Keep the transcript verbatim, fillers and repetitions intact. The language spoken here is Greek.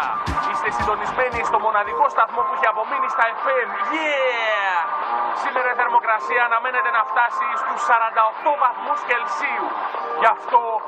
Είστε συντονισμένοι στο μοναδικό σταθμό που έχει απομείνει στα εφ εμ. Yeah! Σήμερα η θερμοκρασία αναμένεται να φτάσει στους σαράντα οκτώ βαθμούς Κελσίου. Γι' αυτό